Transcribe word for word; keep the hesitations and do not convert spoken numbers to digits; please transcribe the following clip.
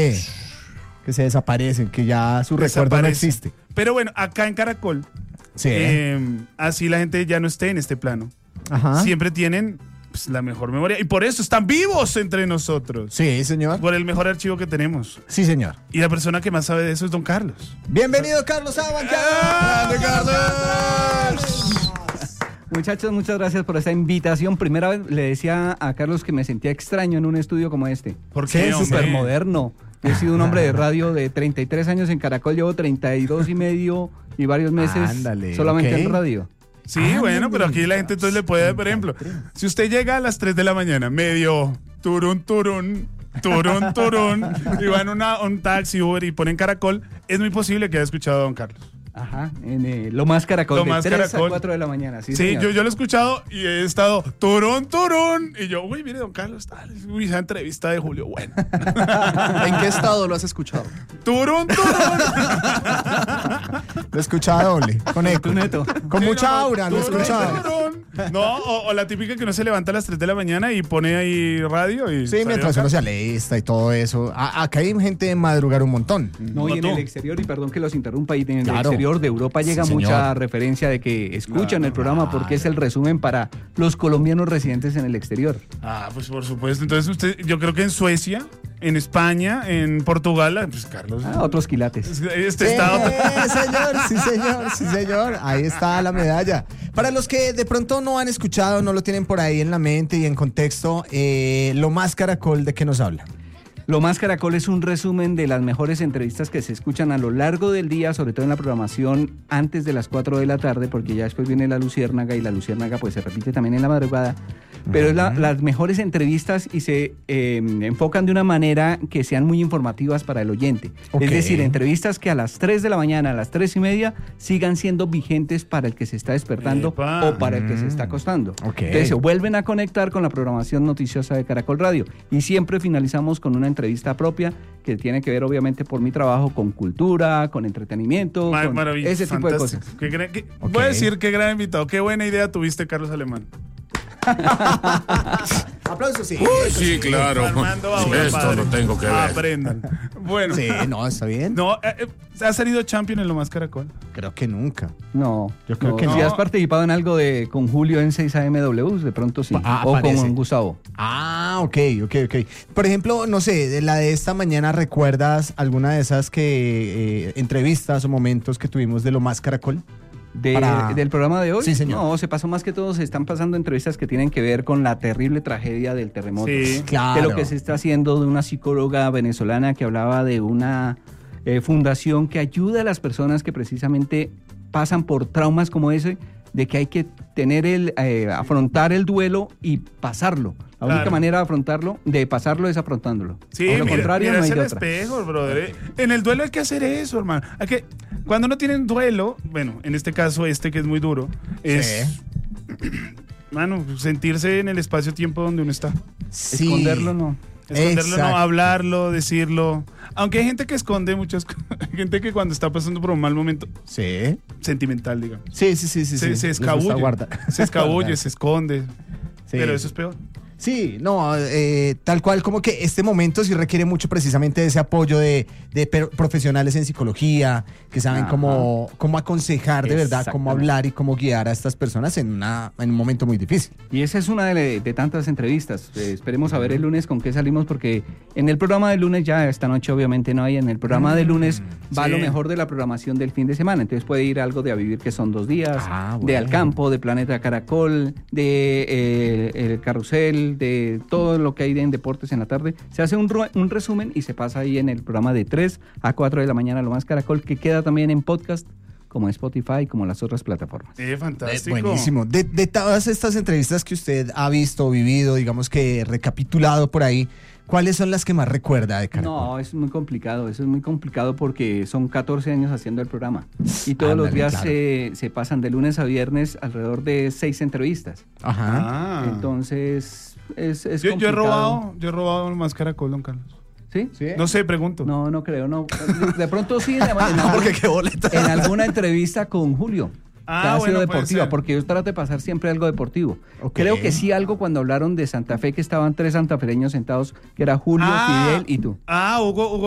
Sí, que se desaparecen, que ya su recuerdo no existe. Pero bueno, acá en Caracol, sí. eh, así la gente ya no esté en este plano. Ajá. Siempre tienen pues, la mejor memoria y por eso están vivos entre nosotros. Sí, señor. Por el mejor archivo que tenemos. Sí, señor. Y la persona que más sabe de eso es don Carlos. Bienvenido, Carlos Abanca. ¡Grande, Carlos! Muchachos, muchas gracias por esta invitación. Primera vez le decía a Carlos que me sentía extraño en un estudio como este. ¿Por qué, Sí, súper moderno. He sido un hombre de radio de treinta y tres años en Caracol, llevo treinta y dos y medio y varios meses Ándale, solamente okay. en radio. Sí, ah, bueno, pero aquí la gente entonces le puede, por ejemplo, si usted llega a las tres de la mañana, medio turun, turun, turun, turun, y va en una, un taxi, Uber y pone en Caracol, es muy posible que haya escuchado a don Carlos. Ajá, en eh, Lo Más Caracol, Lo de Más tres Caracol. a cuatro de la mañana. Sí, Sí, señor. yo, yo lo he escuchado y he estado turun, turun, y yo, uy, mire, don Carlos, tal, uy, esa entrevista de Julio, bueno. ¿En qué estado lo has escuchado? Turun, turun. Lo he escuchado doble, con eco. Neto. Con Sí, mucha no, aura, lo he turun, escuchado. turun. No, o, o la típica que uno se levanta a las tres de la mañana y pone ahí radio y... Sí, mientras uno se alista y todo eso. A- acá hay gente de madrugar un montón. No, y en No. el exterior, y perdón que los interrumpa, y en el Claro. exterior de Europa llega Sí, mucha señor. referencia de que escuchan Claro, el programa porque es el resumen para los colombianos residentes en el exterior. Ah, pues por supuesto. Entonces usted, yo creo que en Suecia, en España, en Portugal, pues Carlos... Ah, otros quilates. Este Sí, estado... señor, sí, señor, sí, señor. Ahí está la medalla. Para los que de pronto no han escuchado, no lo tienen por ahí en la mente y en contexto, eh, Lo Más Caracol, ¿de qué nos habla? Lo Más Caracol es un resumen de las mejores entrevistas que se escuchan a lo largo del día, sobre todo en la programación antes de las cuatro de la tarde, porque ya después viene la Luciérnaga y la Luciérnaga pues se repite también en la madrugada. Pero es la, las mejores entrevistas y se eh, enfocan de una manera que sean muy informativas para el oyente. Ok. Es decir, entrevistas que a las tres de la mañana, a las tres y media, sigan siendo vigentes para el que se está despertando Epa. o para el que se está acostando. Ok. Entonces se vuelven a conectar con la programación noticiosa de Caracol Radio. Y siempre finalizamos con una entrevista propia que tiene que ver, obviamente, por mi trabajo, con cultura, con entretenimiento, Mar- con maravilloso, ese tipo de fantástico. cosas. Qué gran- qué- Ok. Voy a decir qué gran invitado, qué buena idea tuviste, Carlos Alemán. Aplausos, sí. Sí, claro. Armando Bauer, Esto padre. lo tengo que ver. Aprendan. Bueno, Sí, no, está bien. no, eh, eh, ha salido champion en Lo Más Caracol. Creo que nunca. No, Yo creo no. que Si no. has participado en algo de con Julio en seis A M W, de pronto sí. Ah, o aparece. con Gustavo. Ah, ok, ok, ok. Por ejemplo, no sé, de la de esta mañana, ¿recuerdas alguna de esas que eh, entrevistas o momentos que tuvimos de Lo Más Caracol? De- Para- ¿Del programa de hoy? Sí, señor. No, se pasó más que todo, se están pasando entrevistas que tienen que ver con la terrible tragedia del terremoto. Sí. Claro. De lo que se está haciendo, de una psicóloga venezolana que hablaba de una eh, fundación que ayuda a las personas que precisamente pasan por traumas como ese, de que hay que tener el, eh, afrontar el duelo y pasarlo. La única Claro. manera de afrontarlo, de pasarlo es afrontándolo. Sí, De lo mira, contrario, no hay mirarse de al otra. espejo, brother. eh. En el duelo hay que hacer eso, hermano. Hay que, cuando uno tiene un duelo, bueno, en este caso este que es muy duro, es, mano, sentirse en el espacio-tiempo donde uno está. Sí. Esconderlo no. Esconderlo, Exacto. no, hablarlo, decirlo. Aunque hay gente que esconde muchas cosas. Hay gente que cuando está pasando por un mal momento Sí. sentimental, digamos, Sí, sí, sí, sí. se, sí. se Les gusta escabulle. guardar. Se escabulle, Guardar. se esconde. Sí. Pero eso es peor. Sí, no, eh, tal cual como que este momento sí requiere mucho precisamente de ese apoyo de, de per- profesionales en psicología, que saben Ajá. cómo, cómo aconsejar de verdad, cómo Exactamente. hablar y cómo guiar a estas personas en, una, en un momento muy difícil. Y esa es una de, de tantas entrevistas. Eh, esperemos a ver el lunes con qué salimos, porque en el programa del lunes, ya esta noche obviamente no hay, en el programa del lunes va sí. lo mejor de la programación del fin de semana. Entonces puede ir algo de A Vivir, que son dos días, Ah, de bueno. Al Campo, de Planeta Caracol, de eh, El Carrusel, de todo lo que hay en deportes en la tarde. Se hace un, ru- un resumen y se pasa ahí en el programa de tres a cuatro de la mañana, Lo Más Caracol, que queda también en podcast, como Spotify, como las otras plataformas. Eh, fantástico. Buenísimo. De, de todas estas entrevistas que usted ha visto o vivido, digamos que recapitulado por ahí, ¿cuáles son las que más recuerda de Caracol? No, es muy complicado, eso es muy complicado porque son catorce años haciendo el programa y todos los Ándale, días claro. se, se pasan de lunes a viernes alrededor de seis entrevistas. Ajá. Ah. Entonces, es, es yo, yo he complicado. robado, yo he robado más Caracol, don Carlos. ¿Sí? ¿Sí? No sé, pregunto. No, no creo, no. De pronto sí, en, en, Porque qué boleta. en alguna entrevista con Julio. Ah, que ha bueno, sido puede deportiva, ser. porque yo trato de pasar siempre algo deportivo. Ok. Creo que sí algo cuando hablaron de Santa Fe, que estaban tres santafereños sentados, que era Julio, Ah. Fidel y tú. Ah, Hugo, Hugo